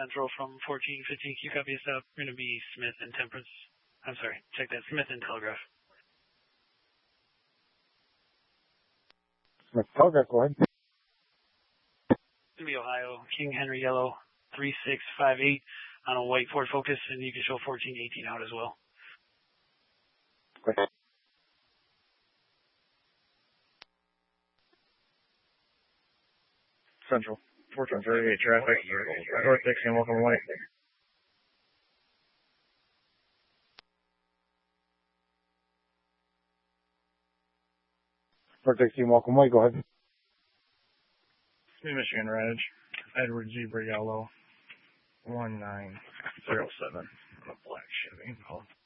Central from 1415. Q copy us up. We're going to be Smith and Temperance. I'm sorry, check that. Smith and Telegraph. Smith Telegraph, go ahead. It's going to be Ohio, King Henry Yellow 3658 on a white Ford Focus, and you can show 1418 out as well. Okay. Central, 1438 traffic, North Dixie, welcome white. North Dixie, welcome white, go ahead. New Michigan Reg, Edward Zebra Yellow, 1907, on a black Chevy.